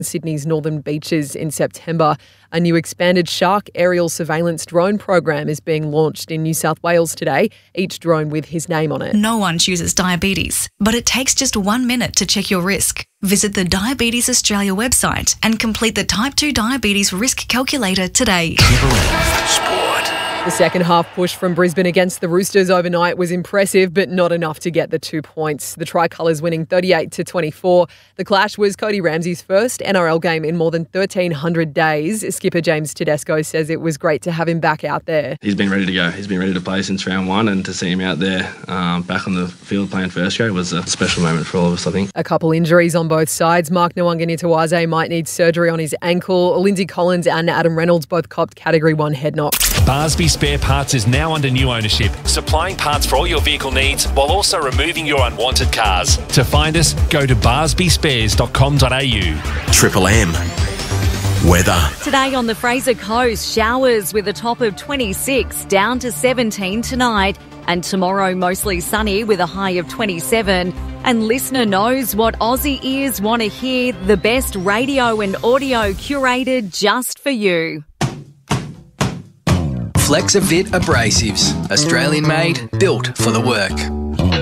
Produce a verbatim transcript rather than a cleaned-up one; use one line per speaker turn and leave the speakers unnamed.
Sydney's northern beaches in September. A new expanded shark aerial surveillance drone program is being launched in New South Wales today, each drone with his name on it.
No one chooses diabetes, but it takes just one minute to check your risk. Visit the Diabetes Australia website and complete the Type two Diabetes Risk Calculator today.
Sport.
The second half push from Brisbane against the Roosters overnight was impressive, but not enough to get the two points. The Tricolours winning thirty-eight to twenty-four. The clash was Cody Ramsey's first N R L game in more than thirteen hundred days. Skipper James Tedesco says it was great to have him back out there.
He's been ready to go. He's been ready to play since round one, and to see him out there um, back on the field playing first grade was a special moment for all of us, I think.
A couple injuries on both sides. Mark Nwanganitawaze might need surgery on his ankle. Lindsay Collins and Adam Reynolds both copped Category one head knocks.
Barsby Spare Parts is now under new ownership, supplying parts for all your vehicle needs while also removing your unwanted cars. To find us, go to barsby spares dot com dot a u.
Triple M. Weather.
Today on the Fraser Coast, showers with a top of twenty-six, down to seventeen tonight. And tomorrow, mostly sunny with a high of twenty-seven. And listener knows what Aussie ears want to hear, the best radio and audio curated just for you.
Flexavit Abrasives. Australian made, built for the work.